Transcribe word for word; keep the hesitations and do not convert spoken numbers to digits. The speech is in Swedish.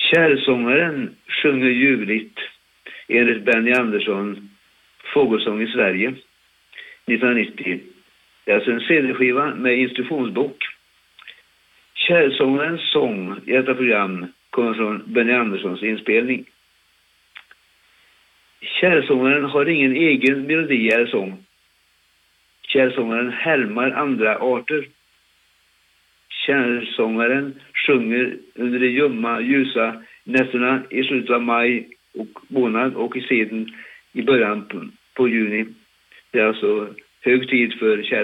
Kärrsångaren sjunger ljuvligt enligt Benny Andersson Fågelsång i Sverige nittonhundranittio. Det är alltså en C D-skiva med instruktionsbok. Kärrsångarens sång i detta program kommer från Benny Anderssons inspelning. Kärrsångaren har ingen egen melodi eller sång. Kärrsångaren härmar andra arter. Kärrsångaren sjunger under de ljumma, ljusa nätterna i slutet av maj och månad och i seden i början på, på juni. Det är alltså hög tid för kärrsångaren.